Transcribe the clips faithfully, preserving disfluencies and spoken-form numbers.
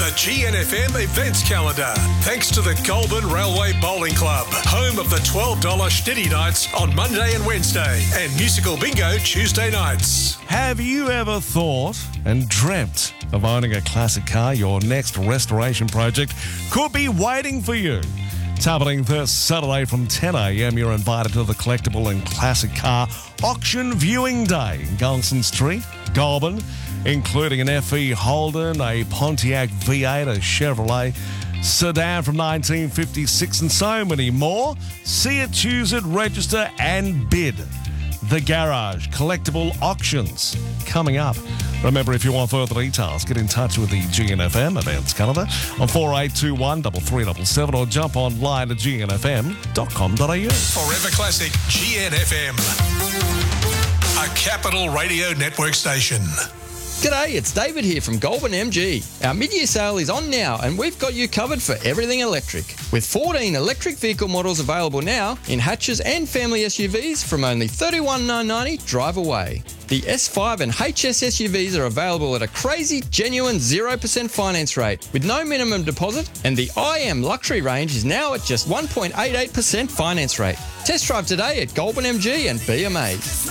The G N F M events calendar. Thanks to the Goulburn Railway Bowling Club, home of the twelve dollars Schnitty Nights on Monday and Wednesday, and Musical Bingo Tuesday nights. Have you ever thought and dreamt of owning a classic car? Your next restoration project could be waiting for you. It's happening this Saturday from ten a.m. You're invited to the Collectible and Classic Car Auction Viewing Day in Gunson Street, Goulburn, including an F E Holden, a Pontiac V eight, a Chevrolet sedan from nineteen fifty-six, and so many more. See it, choose it, register and bid. The Garage Collectible Auctions coming up. Remember, if you want further details, get in touch with the G N F M events calendar on four eight two one, three three seven seven or jump online at g n f m dot com dot a u. Forever Classic G N F M, a Capital Radio Network station. G'day, it's David here from Goulburn M G. Our mid-year sale is on now and we've got you covered for everything electric. With fourteen electric vehicle models available now in hatches and family S U Vs from only thirty-one thousand nine hundred ninety drive away. The S five and H S S U Vs are available at a crazy, genuine zero percent finance rate with no minimum deposit, and the I M luxury range is now at just one point eight eight percent finance rate. Test drive today at Goulburn M G and be amazed.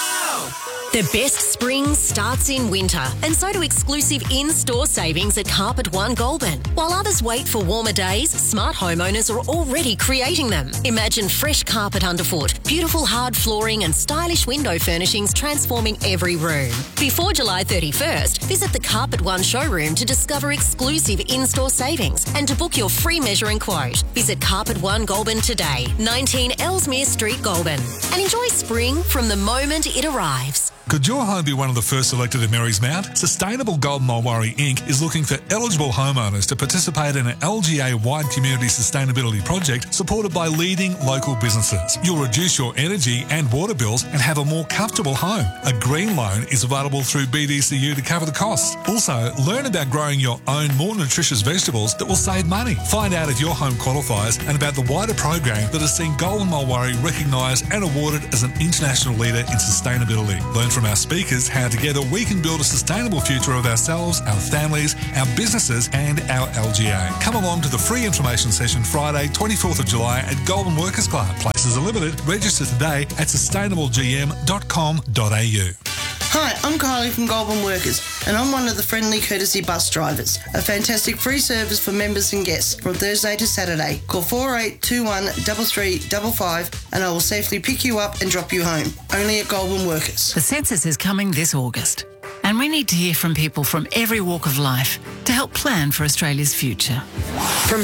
The best spring starts in winter, and so do exclusive in-store savings at Carpet One Goulburn. While others wait for warmer days, smart homeowners are already creating them. Imagine fresh carpet underfoot, beautiful hard flooring and stylish window furnishings transforming every room. Before July thirty-first, visit the Carpet One showroom to discover exclusive in-store savings and to book your free measuring quote. Visit Carpet One Goulburn today, nineteen Ellesmere Street, Goulburn, and enjoy spring from the moment it arrives. Could your home be one of the first selected at Mary's Mount? Sustainable Goulburn Mulwaree Incorporated is looking for eligible homeowners to participate in an L G A-wide community sustainability project supported by leading local businesses. You'll reduce your energy and water bills and have a more comfortable home. A green loan is available through B D C U to cover the costs. Also, learn about growing your own more nutritious vegetables that will save money. Find out if your home qualifies and about the wider program that has seen Goulburn Mulwaree recognised and awarded as an international leader in sustainability. Learn from our speakers how together we can build a sustainable future of ourselves, our families, our businesses and our L G A. Come along to the free information session Friday, twenty-fourth of July at Goulburn Workers Club. Places are limited. Register today at sustainable g m dot com dot a u. Hi, I'm Kylie from Goulburn Workers, and I'm one of the friendly courtesy bus drivers. A fantastic free service for members and guests from Thursday to Saturday. Call four eight two one, three three five five and I will safely pick you up and drop you home. Only at Goulburn Workers. The census is coming this August, and we need to hear from people from every walk of life to help plan for Australia's future. From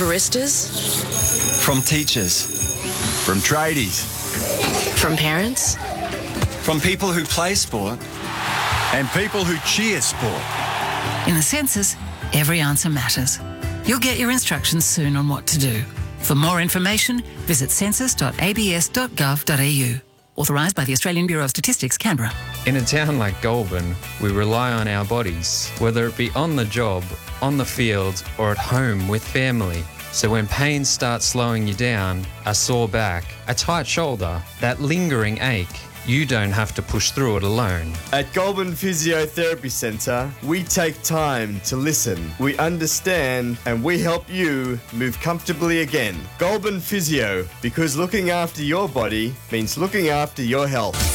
baristas, from teachers, from tradies, from parents, from people who play sport, and people who cheer sport. In the census, every answer matters. You'll get your instructions soon on what to do. For more information, visit census dot a b s dot gov dot a u. Authorised by the Australian Bureau of Statistics, Canberra. In a town like Goulburn, we rely on our bodies, whether it be on the job, on the field, or at home with family. So when pain starts slowing you down, a sore back, a tight shoulder, that lingering ache, you don't have to push through it alone. At Goulburn Physiotherapy Centre, we take time to listen, we understand, and we help you move comfortably again. Goulburn Physio, because looking after your body means looking after your health.